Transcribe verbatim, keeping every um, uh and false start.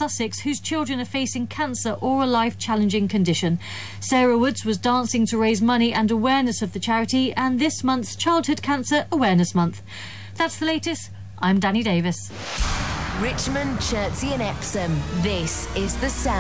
Sussex whose children are facing cancer or a life-challenging condition. Sarah Woods was dancing to raise money and awareness of the charity and this month's Childhood Cancer Awareness Month. That's the latest. I'm Danny Davis. Richmond, Chertsey and Epsom. This is The Sound.